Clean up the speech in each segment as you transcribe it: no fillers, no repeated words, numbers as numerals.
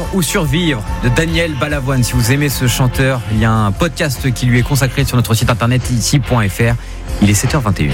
ou survivre de Daniel Balavoine. Si vous aimez ce chanteur, il y a un podcast qui lui est consacré sur notre site internet ici.fr. Il est 7h21.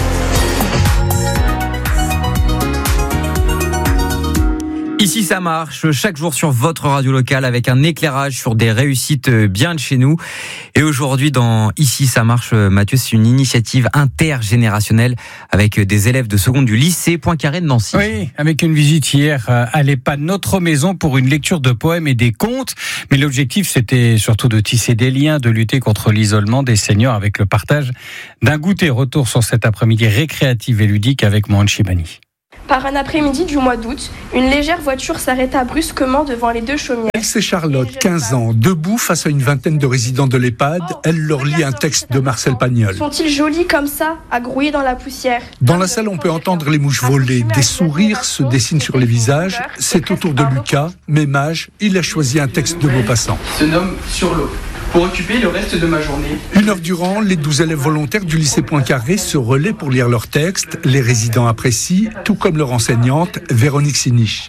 Ici ça marche, chaque jour sur votre radio locale avec un éclairage sur des réussites bien de chez nous. Et aujourd'hui dans Ici ça marche, Mathieu, c'est une initiative intergénérationnelle avec des élèves de seconde du lycée Poincaré de Nancy. Oui, avec une visite hier à l'EHPAD Notre Maison pour une lecture de poèmes et des contes. Mais l'objectif c'était surtout de tisser des liens, de lutter contre l'isolement des seniors avec le partage d'un goûter. Retour sur cet après-midi récréatif et ludique avec Mohan Chibani. Par un après-midi du mois d'août, une légère voiture s'arrêta brusquement devant les deux chaumières. C'est Charlotte, 15 ans, debout face à une vingtaine de résidents de l'EHPAD. Elle leur lit un texte de Marcel Pagnol. Sont-ils jolis comme ça, à grouiller dans la poussière? Dans la salle, on peut entendre les mouches voler. Des sourires se dessinent sur les visages. C'est au tour de Lucas, même âge. Il a choisi un texte de Maupassant. Se nomme Sur l'eau. Pour occuper le reste de ma journée. 1 heure durant, les 12 élèves volontaires du lycée Poincaré se relaient pour lire leurs textes. Les résidents apprécient, tout comme leur enseignante, Véronique Sinich.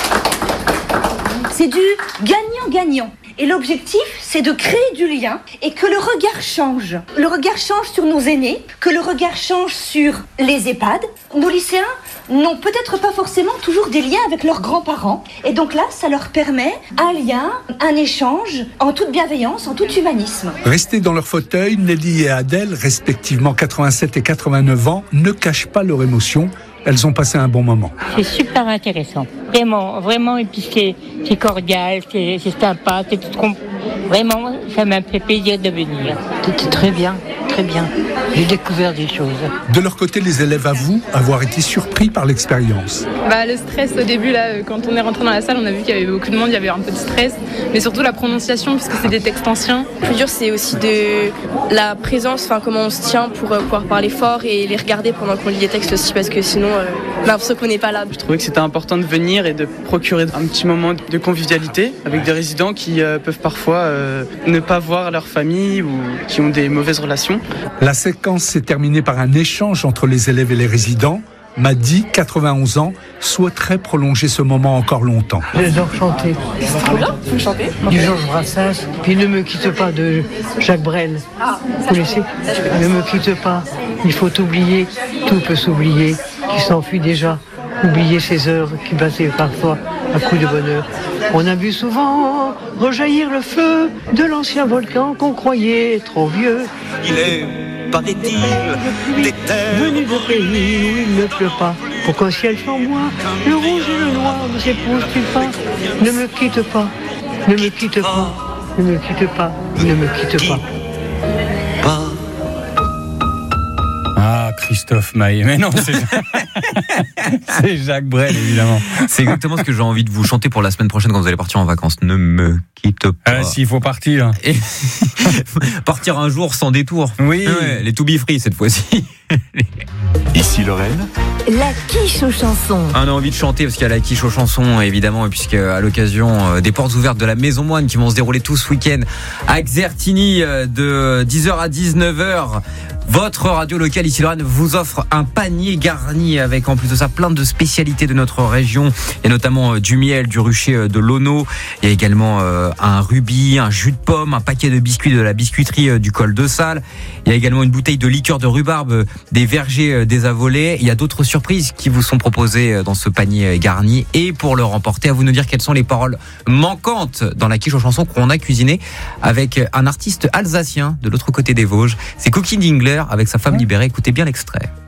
C'est du gagnant-gagnant. Et l'objectif, c'est de créer du lien et que le regard change. Le regard change sur nos aînés, que le regard change sur les EHPAD. Nos lycéens n'ont peut-être pas forcément toujours des liens avec leurs grands-parents. Et donc là, ça leur permet un lien, un échange, en toute bienveillance, en tout humanisme. Restés dans leur fauteuil, Nelly et Adèle, respectivement 87 et 89 ans, ne cachent pas leur émotion. Elles ont passé un bon moment. C'est super intéressant. Vraiment, et puis c'est cordial, c'est sympa, c'est tout. Vraiment, ça m'a fait plaisir de venir. C'était très bien. J'ai découvert des choses. De leur côté, les élèves avouent avoir été surpris par l'expérience. Le stress au début, là, quand on est rentré dans la salle, on a vu qu'il y avait beaucoup de monde, il y avait un peu de stress, mais surtout la prononciation, puisque c'est des textes anciens. Le plus dur, c'est aussi de la présence, comment on se tient pour pouvoir parler fort et les regarder pendant qu'on lit les textes aussi, parce que sinon, on a l'impression qu'on n'est pas là. Je trouvais que c'était important de venir et de procurer un petit moment de convivialité avec des résidents qui peuvent parfois ne pas voir leur famille ou qui ont des mauvaises relations. La séquence s'est terminée par un échange entre les élèves et les résidents. Madi, 91 ans, souhaiterait prolonger ce moment encore longtemps. J'adore chanter. C'est trop bien, vous chantez Du Georges Brassens, puis Ne me quitte pas de Jacques Brel. Vous connaissez ? Ne me quitte pas, il faut oublier, tout peut s'oublier, qui s'enfuit déjà. Oublier ces heures qui battaient parfois à coups de bonheur. On a vu souvent rejaillir le feu de l'ancien volcan qu'on croyait trop vieux. Il est, paraît-il, des terres venu de pays où il ne pleut pas. Pour qu'au ciel flamboie, le rouge et le noir ne s'épousent-ils pas? Ne me quitte pas, ne me quitte pas, ne me quitte pas, ne me quitte pas. Ah, Christophe Maé. Mais non, c'est Jacques Brel, évidemment. C'est exactement ce que j'ai envie de vous chanter pour la semaine prochaine quand vous allez partir en vacances. Ne me quitte pas. Ah, s'il faut partir. Et partir un jour sans détour. Oui. Ouais, les to be free cette fois-ci. Ici Lorraine. La quiche aux chansons. On a envie de chanter parce qu'il y a la quiche aux chansons, évidemment, et puisque à l'occasion des portes ouvertes de la Maison Moine qui vont se dérouler tout ce week-end à Xertigny de 10h à 19h, votre radio locale ici Lorraine vous offre un panier garni avec en plus de ça plein de spécialités de notre région et notamment du miel, du rucher de l'Ono. Il y a également un rubis, un jus de pomme, un paquet de biscuits de la biscuiterie du Col de Salle. Il y a également une bouteille de liqueur de rhubarbe des vergers des Avolets. Il y a d'autres surprises qui vous sont proposées dans ce panier garni. Et pour le remporter, à vous de nous dire quelles sont les paroles manquantes dans la quiche aux chansons qu'on a cuisiné avec un artiste alsacien de l'autre côté des Vosges. C'est Cookie Dingler avec sa femme libérée. Écoutez bien l'extrait.